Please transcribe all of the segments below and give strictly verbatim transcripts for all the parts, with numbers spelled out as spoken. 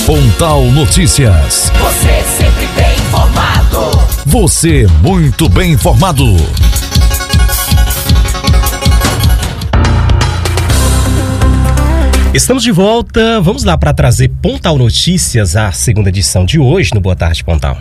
Pontal Notícias. Você sempre bem informado. Você muito bem informado. Estamos de volta, vamos lá para trazer Pontal Notícias, a segunda edição de hoje no Boa Tarde Pontal.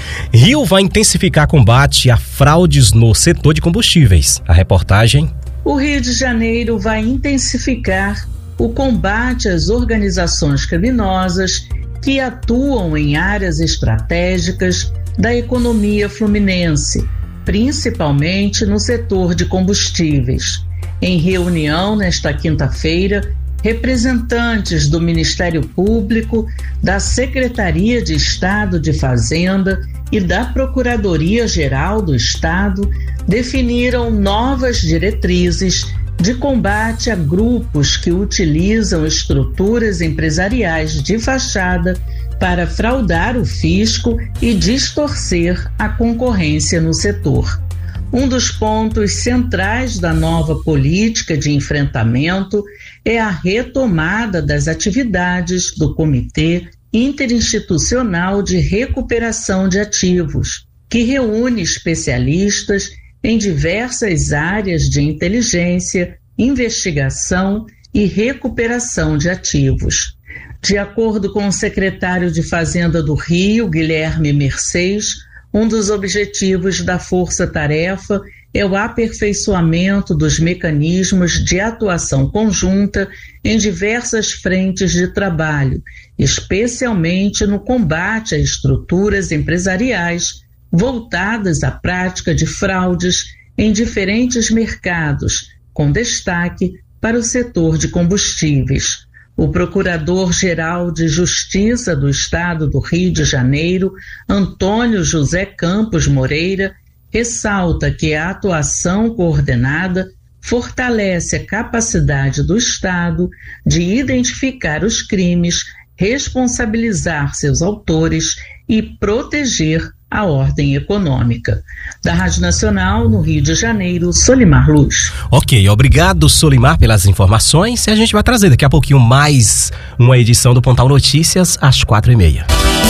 Rio vai intensificar combate a fraudes no setor de combustíveis. A reportagem... O Rio de Janeiro vai intensificar o combate às organizações criminosas que atuam em áreas estratégicas da economia fluminense, principalmente no setor de combustíveis. Em reunião nesta quinta-feira, representantes do Ministério Público, da Secretaria de Estado de Fazenda e da Procuradoria-Geral do Estado definiram novas diretrizes de combate a grupos que utilizam estruturas empresariais de fachada para fraudar o fisco e distorcer a concorrência no setor. Um dos pontos centrais da nova política de enfrentamento é a retomada das atividades do Comitê Interinstitucional de Recuperação de Ativos, que reúne especialistas em diversas áreas de inteligência, investigação e recuperação de ativos. De acordo com o secretário de Fazenda do Rio, Guilherme Mercês, um dos objetivos da força-tarefa é o aperfeiçoamento dos mecanismos de atuação conjunta em diversas frentes de trabalho, especialmente no combate a estruturas empresariais voltadas à prática de fraudes em diferentes mercados, com destaque para o setor de combustíveis. O Procurador-Geral de Justiça do Estado do Rio de Janeiro, Antônio José Campos Moreira, ressalta que a atuação coordenada fortalece a capacidade do Estado de identificar os crimes, responsabilizar seus autores e proteger a ordem econômica. Da Rádio Nacional, no Rio de Janeiro, Solimar Luz. Ok, obrigado, Solimar, pelas informações. E a gente vai trazer daqui a pouquinho mais uma edição do Pontal Notícias às quatro e meia.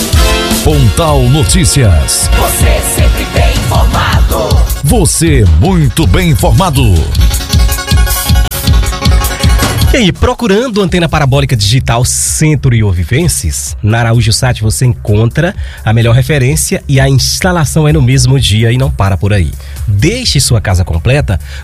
Pontal Notícias. Você sempre bem informado. Você muito bem informado. E aí, procurando antena parabólica digital Centro e Ovivenses, na Araújo Sat você encontra a melhor referência e a instalação é no mesmo dia e não para por aí. Deixe sua casa completa